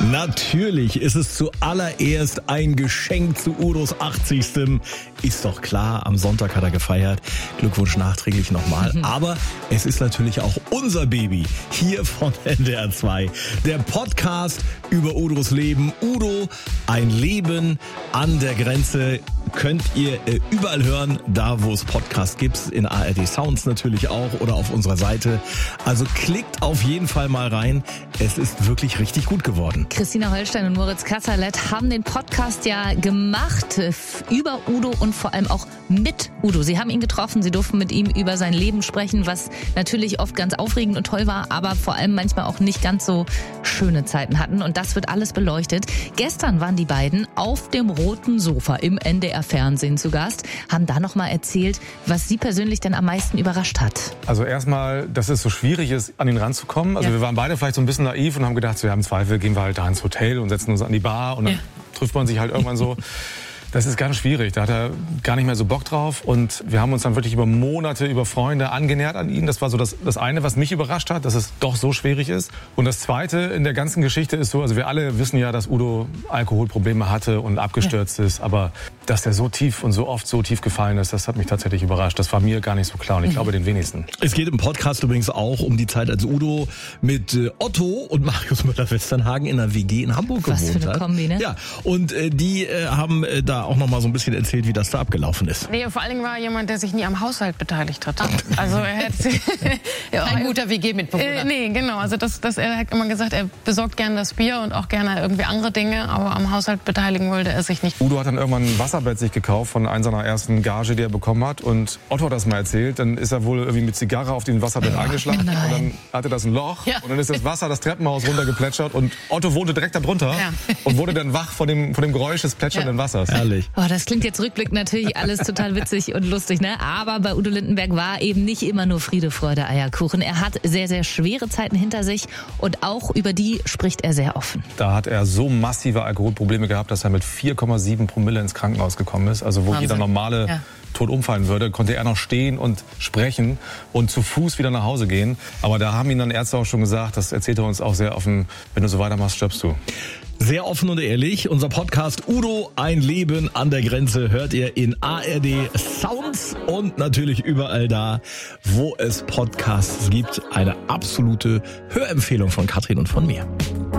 Natürlich ist es zuallererst ein Geschenk zu Udos 80. Ist doch klar, am Sonntag hat er gefeiert. Glückwunsch nachträglich nochmal. Aber es ist natürlich auch unser Baby hier von NDR 2. Der Podcast über Udos Leben. Udo, ein Leben an der Grenze. Könnt ihr überall hören, da wo es Podcasts gibt, in ARD Sounds natürlich auch oder auf unserer Seite. Also klickt auf jeden Fall mal rein. Es ist wirklich richtig gut geworden. Christina Holstein und Moritz Kasserlet haben den Podcast ja gemacht über Udo und vor allem auch mit Udo. Sie haben ihn getroffen, sie durften mit ihm über sein Leben sprechen, was natürlich oft ganz aufregend und toll war, aber vor allem manchmal auch nicht ganz so schöne Zeiten hatten. Und das wird alles beleuchtet. Gestern waren die beiden auf dem roten Sofa im NDR-Fernsehen zu Gast, haben da nochmal erzählt, was sie persönlich denn am meisten überrascht hat. Also erstmal, dass es so schwierig ist, an ihn ranzukommen. Also wir waren beide vielleicht so ein bisschen naiv und haben gedacht, so, ja, im Zweifel gehen wir halt da ins Hotel und setzen uns an die Bar und dann trifft man sich halt irgendwann so. Das ist ganz schwierig. Da hat er gar nicht mehr so Bock drauf. Und wir haben uns dann wirklich über Monate, über Freunde angenähert an ihn. Das war so das eine, was mich überrascht hat, dass es doch so schwierig ist. Und das Zweite in der ganzen Geschichte ist so, also wir alle wissen ja, dass Udo Alkoholprobleme hatte und abgestürzt ist. Aber dass der so tief und so oft so tief gefallen ist, das hat mich tatsächlich überrascht. Das war mir gar nicht so klar und ich glaube den wenigsten. Es geht im Podcast übrigens auch um die Zeit, als Udo mit Otto und Marius Müller-Westernhagen in einer WG in Hamburg gewohnt hat. Was für eine Kombi, ne? Ja, und die haben da auch noch mal so ein bisschen erzählt, wie das da abgelaufen ist. Nee, vor allen Dingen war er jemand, der sich nie am Haushalt beteiligt hat. Also er hat Kein guter WG-Mitbewohner. Nee, genau. Also er hat immer gesagt, er besorgt gerne das Bier und auch gerne irgendwie andere Dinge, aber am Haushalt beteiligen wollte er sich nicht. Udo hat dann irgendwann ein Wasserbett sich gekauft von einer seiner ersten Gage, die er bekommen hat. Und Otto hat das mal erzählt. Dann ist er wohl irgendwie mit Zigarre auf den Wasserbett eingeschlagen. Und dann hatte das ein Loch. Ja. Und dann ist das Wasser das Treppenhaus runtergeplätschert. Und Otto wohnte direkt darunter und wurde dann wach von dem Geräusch des plätschernden Wassers. Herrlich. Oh, das klingt jetzt rückblickend natürlich alles total witzig und lustig, ne? Aber bei Udo Lindenberg war eben nicht immer nur Friede, Freude, Eierkuchen. Er hat sehr, sehr schwere Zeiten hinter sich und auch über die spricht er sehr offen. Da hat er so massive Alkoholprobleme gehabt, dass er mit 4,7 Promille ins Krankenhaus gekommen ist. Also wo jeder normale tot umfallen würde, konnte er noch stehen und sprechen und zu Fuß wieder nach Hause gehen. Aber da haben ihn dann Ärzte auch schon gesagt, das erzählt er uns auch sehr offen, wenn du so weitermachst, stirbst du. Sehr offen und ehrlich. Unser Podcast Udo, ein Leben an der Grenze hört ihr in ARD Sounds und natürlich überall da, wo es Podcasts gibt. Eine absolute Hörempfehlung von Katrin und von mir.